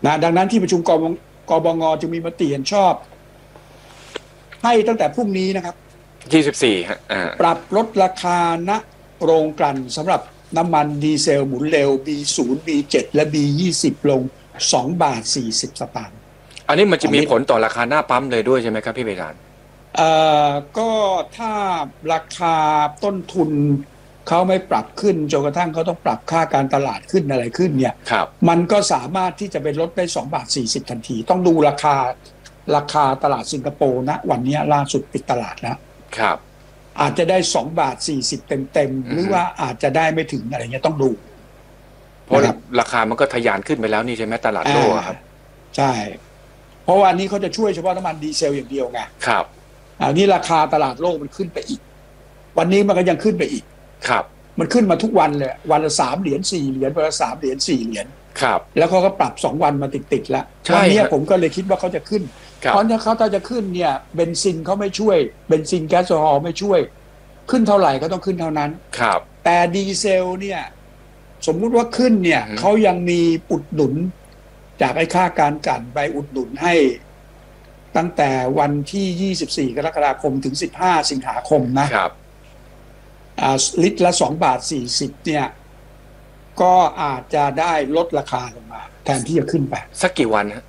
นะดังนั้นที่ประชุมกบงจึงมีมติเห็นชอบให้ตั้งแต่พรุ่งนี้นะครับ 24ฮะปรับลดราคาณโรงกลั่นสำหรับน้ำมันดีเซลหมุนเร็ว B0 B7 และ B20 ลง2 บาท 40 สตางค์อันนี้มันจะมีผลต่อราคาหน้าปั๊มเลยด้วยใช่ไหมครับพี่เบญก็ถ้าราคาต้นทุนเขาไม่ปรับขึ้นจนกระทั่งเขาต้องปรับค่าการตลาดขึ้นอะไรขึ้นเนี่ยมันก็สามารถที่จะไปลดได้2 บาท 40ทันทีต้องดูราคาตลาดสิงคโปร์นะวันนี้ล่าสุดปิดตลาดแล้วครับอาจจะได้2 บาท 40เต็มหรือว่าอาจจะได้ไม่ถึงอะไรเงี้ยต้องดูเพราะราคามันก็ทะยานขึ้นไปแล้วนี่ใช่ไหมตลาดโลกครับใช่เพราะว่านี้เขาจะช่วยเฉพาะน้ำมันดีเซลอย่างเดียวไงครับนี่ราคาตลาดโลกมันขึ้นไปอีกวันนี้มันก็ยังขึ้นไปอีกครับมันขึ้นมาทุกวันเลยวันละ3 เหรียญ 4 เหรียญวันละ3 เหรียญ 4 เหรียญครับแล้วเขาก็ปรับ2 วันมาติดแล้ววันนี้ผมก็เลยคิดว่าเขาจะขึ้นเพราะถ้าจะขึ้นเนี่ยเบนซินเขาไม่ช่วยเบนซินแก๊สโซฮอล์ไม่ช่วยขึ้นเท่าไหร่ก็ต้องขึ้นเท่านั้นครับแต่ดีเซลเนี่ยสมมุติว่าขึ้นเนี่ยเขายังมีอุดหนุนจากไอ้ค่าการกลั่นไปอุดหนุนให้ตั้งแต่วันที่24 กรกฎาคมถึง15 สิงหาคมนะครับลิตรละ2 บาท 40เนี่ยก็อาจจะได้ลดราคาลงมาแทนที่จะขึ้นไปสักกี่วันฮะ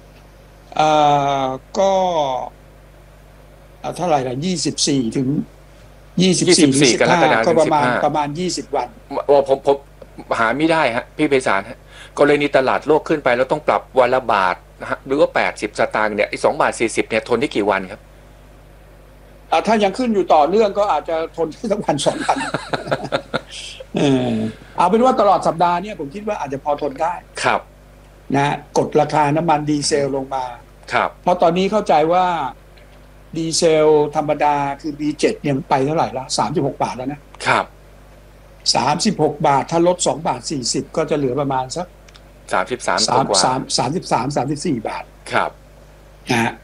ก็เท่าไหร่ล่ะ24 ถึง24 กรกฎาคมก็ประมาณ20 วันผมหาไม่ได้ฮะพี่ไพศาลฮะกรณีตลาดโลกขึ้นไปแล้วต้องปรับวันละบาทนะฮะหรือว่า80 สตางค์เนี่ย2 บาท 40เนี่ยทนได้กี่วันครับถ้ายังขึ้นอยู่ต่อเนื่องก็อาจจะทนได้สักวัน 2 วันเอาเป็นว่าตลอดสัปดาห์เนี่ยผมคิดว่าอาจจะพอทนได้ครับนะกดราคาน้ำมันดีเซลลงมาครับเพราะตอนนี้เข้าใจว่าดีเซลธรรมดาคือ B7 เนี่ยไปเท่าไหร่ละ36 บาทแล้วนะครับ 36 บาทถ้าลด2 บาท 40ก็จะเหลือประมาณสัก 33 กว่า 34 บาทครับนะฮะ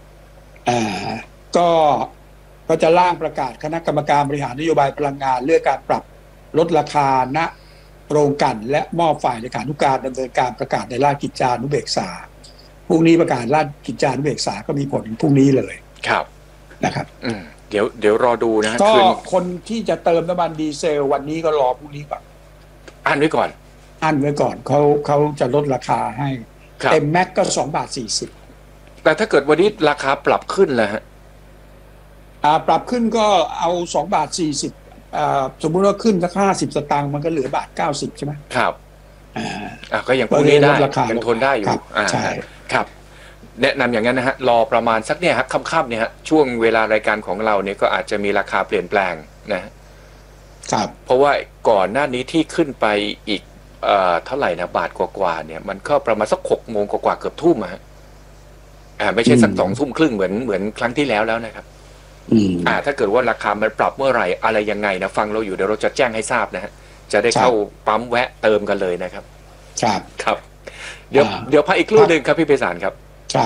ก็จะร่างประกาศคณะกรรมการบริหารนโยบายพลังงานเรื่องการปรับลดราคาณโรงกลั่นและมอบฝ่ายเลขานุการดำเนินการประกาศในราชกิจจานุเบกษาพรุ่งนี้ประกาศราชกิจจานุเบกษาก็มีผลพรุ่งนี้เลยครับนะครับเดี๋ยวรอดูนะก็คนที่จะเติมน้ำมันดีเซลวันนี้ก็รอพรุ่งนี้ก่อนอั้นไว้ก่อนเขาจะลดราคาให้เต็มแม็กก็2 บาท 40 แต่ถ้าเกิดวันนี้ราคาปรับขึ้นแล้วฮะปรับขึ้นก็เอา2 บาท 40สมมุติว่าขึ้นสัก50 สตางค์มันก็เหลือบาท 90ใช่ไหมครับก็ยังพวกนี้ได้ยังทนได้อยู่ใช่ครับแนะนำอย่างนั้นนะฮะรอประมาณสักเนี่ยฮะค่ำๆเนี่ยฮะช่วงเวลารายการของเราเนี่ยก็อาจจะมีราคาเปลี่ยนแปลงนะครับเพราะว่าก่อนหน้านี้ที่ขึ้นไปอีกเท่าไหร่นะบาทกว่าๆเนี่ยมันก็ประมาณสัก6 โมงกว่าเกือบทุ่มฮะไม่ใช่สัก2 ทุ่มครึ่งเหมือนครั้งที่แล้วนะครับถ้าเกิดว่าราคามันปรับเมื่อไหร่อะไรยังไงนะฟังเราอยู่เดี๋ยวเราจะแจ้งให้ทราบนะฮะจะได้เข้าปั๊มแวะเติมกันเลยนะครับครับเดี๋ยวพักอีกครู่นึงครับพี่ไพศาลครับ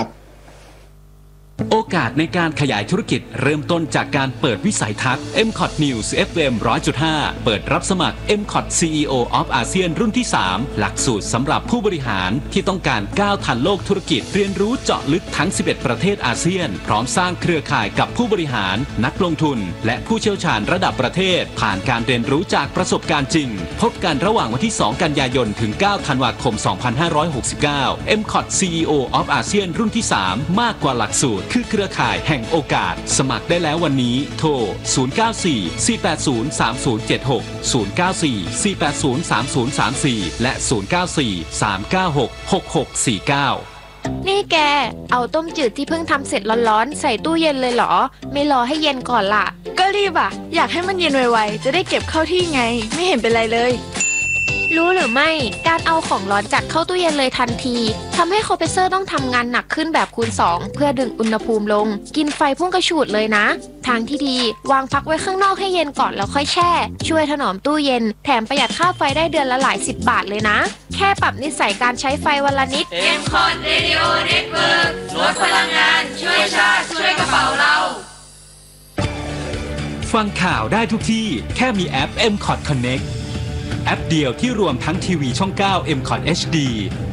โอกาสในการขยายธุรกิจเริ่มต้นจากการเปิดวิสัยทัศน์ MCOT News FM 100.5 เปิดรับสมัคร MCOT CEO of ASEAN รุ่นที่ 3 หลักสูตรสำหรับผู้บริหารที่ต้องการก้าวทันโลกธุรกิจเรียนรู้เจาะลึกทั้ง 11 ประเทศอาเซียนพร้อมสร้างเครือข่ายกับผู้บริหารนักลงทุนและผู้เชี่ยวชาญระดับประเทศผ่านการเรียนรู้จากประสบการณ์จริงพบกันระหว่างวันที่ 2 กันยายนถึง 9 ธันวาคม 2569 MCOT CEO of ASEAN รุ่นที่ 3 มากกว่าหลักสูตรคือเครือข่ายแห่งโอกาสสมัครได้แล้ววันนี้โทร 094-480-3076 094-480-3034 และ 094-396-6649 นี่แกเอาต้มจืดที่เพิ่งทำเสร็จร้อนๆใส่ตู้เย็นเลยเหรอไม่รอให้เย็นก่อนล่ะก็รีบอ่ะอยากให้มันเย็นไวๆจะได้เก็บเข้าที่ไงไม่เห็นเป็นไรเลยรู้หรือไม่การเอาของร้อนจัดเข้าตู้เย็นเลยทันทีทำให้คอมเพรสเซอร์ต้องทำงานหนักขึ้นแบบคูณ 2เพื่อดึงอุณหภูมิลงกินไฟพุ่งกระฉูดเลยนะทางที่ดีวางพักไว้ข้างนอกให้เย็นก่อนแล้วค่อยแช่ช่วยถนอมตู้เย็นแถมประหยัดค่าไฟได้เดือนละหลาย10 บาทเลยนะแค่ปรับนิสัยการใช้ไฟวันละนิด MCOT Radio Network ลดพลังงานช่วยชาติช่วยกระเป๋าเราฟังข่าวได้ทุกที่แค่มีแอป MCOT Connectแอปเดียวที่รวมทั้งทีวีช่อง 9 MCOT HD